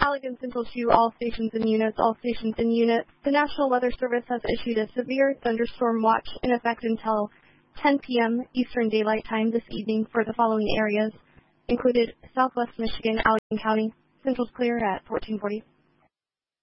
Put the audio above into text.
Allegan Central to all stations and units. All stations and units. The National Weather Service has issued a severe thunderstorm watch in effect until 10 p.m. Eastern Daylight Time this evening for the following areas. Included Southwest Michigan, Allegan County. Central's clear at 1440.